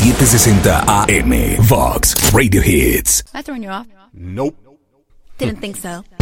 760 AM. Vox Radio Hits. Am I throwing you off? Nope. Didn't think so.